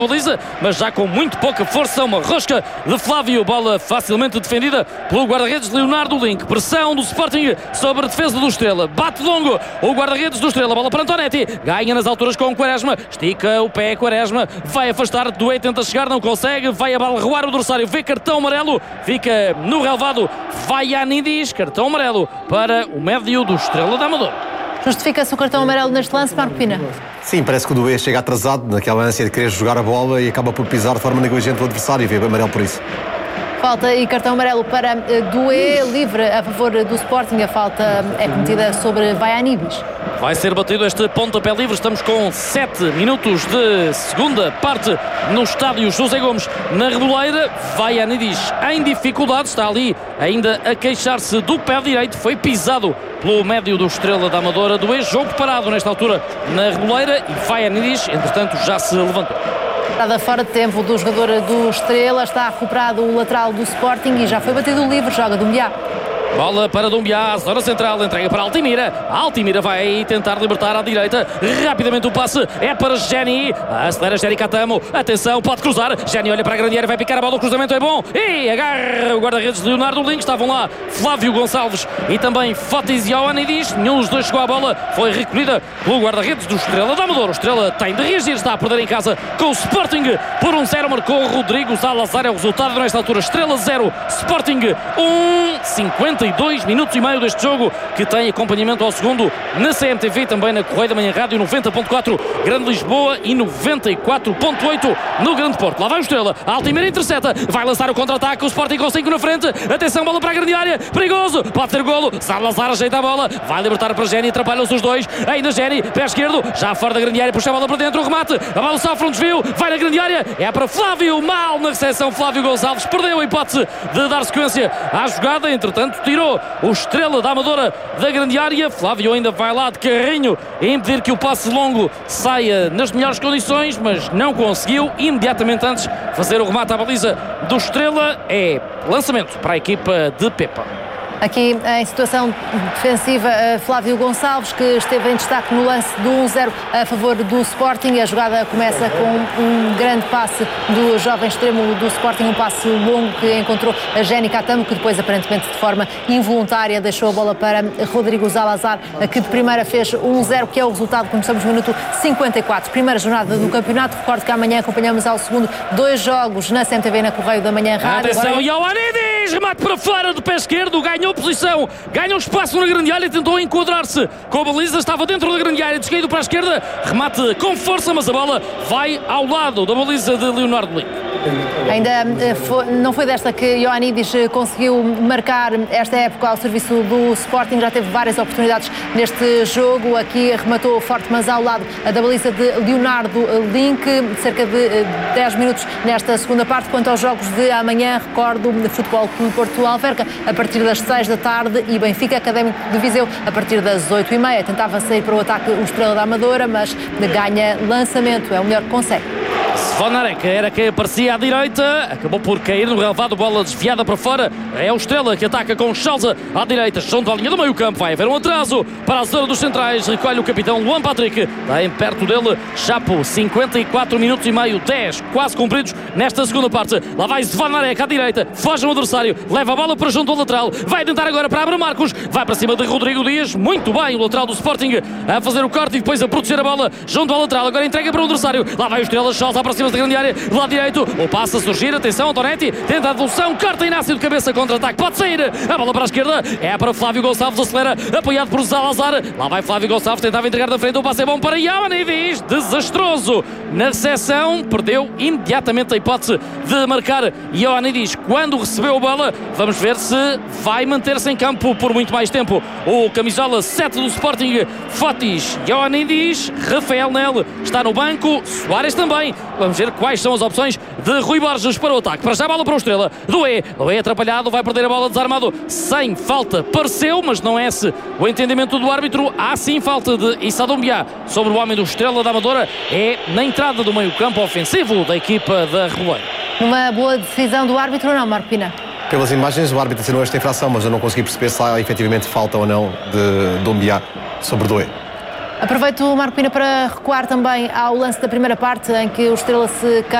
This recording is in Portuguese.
baliza, mas já com muito pouca força, uma rosca de Flávio, bola facilmente defendida pelo guarda-redes Leonardo Link, pressão do Sporting sobre a defesa do Estrela, bate longo o guarda-redes do Estrela, bola para Antonetti, ganha nas alturas com o Quaresma, estica o pé, Quaresma vai afastar, Doué tenta chegar, não consegue, vai abalroar o adversário, vê cartão amarelo, fica no relvado, vai a Nidis, cartão amarelo para o médio do Estrela da Amadora. Justifica-se o cartão amarelo neste lance, Marco Pina? Sim, parece que o Doué chega atrasado naquela ânsia de querer jogar a bola e acaba por pisar de forma negligente o adversário e vê amarelo por isso. Falta e cartão amarelo para Doué, livre a favor do Sporting. A falta é cometida sobre Vaianibis. Vai ser batido este pontapé livre. Estamos com 7 minutos de segunda parte no estádio José Gomes, na Reboleira. Vaianibis em dificuldade, está ali ainda a queixar-se do pé direito. Foi pisado pelo médio do Estrela da Amadora. Doué, jogo parado nesta altura na Reboleira, e Vaianibis, entretanto, já se levantou. Está fora de tempo do jogador do Estrela, está recuperado o lateral do Sporting e já foi batido o livre, joga Dumbiá. Bola para Dumbiá, zona central, entrega para Altimira. Altimira vai tentar libertar à direita. Rapidamente o passe é para Geni. Acelera Geni Catamo. Atenção, pode cruzar. Geni olha para a grande área, vai picar a bola. O cruzamento é bom. E agarra o guarda-redes Leonardo Link. Estavam lá Flávio Gonçalves e também Fotis Ioannidis. Nenhum dos dois chegou à bola. Foi recolhida pelo guarda-redes do Estrela da Amadora. O Estrela tem de reagir. Está a perder em casa com o Sporting por 1-0. Marcou Rodrigo Salazar. É o resultado nesta altura. Estrela 0, Sporting 1. 52 minutos e meio deste jogo, que tem acompanhamento ao segundo na CMTV, também na Correia da Manhã Rádio 90.4 Grande Lisboa e 94.8 no Grande Porto. Lá vai o Estrela, a Altimira intercepta, vai lançar o contra-ataque, o Sporting com 5 na frente, atenção, bola para a grande área, perigoso, pode ter golo, Salazar ajeita a bola, vai libertar para Geni, atrapalham-se os dois, ainda Geni, pé esquerdo, já fora da grande área, puxa a bola para dentro, o remate, a bola sofre um desvio, vai na grande área, é para Flávio, mal na recepção, Flávio Gonçalves perdeu a hipótese de dar sequência à jogada, entretanto tirou o Estrela da Amadora da grande área. Flávio ainda vai lá de carrinho a impedir que o passe longo saia nas melhores condições, mas não conseguiu. Imediatamente antes fazer o remate à baliza do Estrela. É lançamento para a equipa de Pepa. Aqui em situação defensiva, Flávio Gonçalves, que esteve em destaque no lance do 1-0 a favor do Sporting. A jogada começa com um grande passe do jovem extremo do Sporting, um passe longo que encontrou a Geni Catamo, que depois, aparentemente de forma involuntária, deixou a bola para Rodrigo Salazar, que de primeira fez 1-0, que é o resultado, como estamos no minuto 54. Primeira jornada do campeonato. Recordo que amanhã acompanhamos ao segundo 2 jogos na CMTV e na Correio da Manhã Rádio. Atenção, Ioannidis, remate para fora do pé esquerdo, ganhou posição, ganhou espaço na grande área, tentou enquadrar-se com a baliza, estava dentro da grande área, descaído para a esquerda, remate com força, mas a bola vai ao lado da baliza de Leonardo Link. Ainda não foi desta que Ioannidis conseguiu marcar esta época ao serviço do Sporting, já teve várias oportunidades neste jogo, aqui rematou forte, mas ao lado da baliza de Leonardo Link, cerca de 10 minutos nesta segunda parte. Quanto aos jogos de amanhã, recordo Futebol Clube Porto Alverca a partir das 6 da tarde e Benfica Académico de Viseu a partir das 8h30. Tentava sair para o ataque o Estrela da Amadora, mas ganha lançamento, é o melhor que consegue. Svonarek era quem aparecia à direita, acabou por cair no relvado, bola desviada para fora. É o Estrela que ataca com Schalza à direita, junto à linha do meio campo. Vai haver um atraso para a zona dos centrais, recolhe o capitão Luan Patrick, bem perto dele Chapo. 54 minutos e meio, 10 quase cumpridos nesta segunda parte. Lá vai Svonarek à direita, foge o adversário, leva a bola para junto ao lateral, vai tentar agora para Abra Marcos, vai para cima de Rodrigo Dias, muito bem o lateral do Sporting a fazer o corte e depois a proteger a bola junto ao lateral, agora entrega para o adversário, lá vai o Estrela, Schalza para cima da grande área, do lado direito, o passe a surgir, atenção, Antonetti, tenta a devolução, corta Inácio de cabeça, contra-ataque, pode sair, a bola para a esquerda, é para Flávio Gonçalves, acelera, apoiado por Salazar, lá vai Flávio Gonçalves, tentava entregar da frente, o passe é bom para Ioannidis, desastroso na recepção, perdeu imediatamente a hipótese de marcar Ioannidis quando recebeu a bola. Vamos ver se vai manter-se em campo por muito mais tempo o camisola 7 do Sporting, Fotis Ioannidis, Rafael Nel está no banco, Soares também. Vamos ver quais são as opções de Rui Borges para o ataque. Para já a bola para o Estrela, Doué atrapalhado, vai perder a bola, desarmado, sem falta, pareceu, mas não é esse o entendimento do árbitro. Há sim falta de Issa Doumbia sobre o homem do Estrela da Amadora, é na entrada do meio campo ofensivo da equipa da Reboleira. Uma boa decisão do árbitro, não, Marco Pina? Pelas imagens, o árbitro assinou esta infração, mas eu não consegui perceber se há efetivamente falta ou não de Doumbia sobre Doué. Aproveito o Marco Pina para recuar também ao lance da primeira parte em que o Estrela se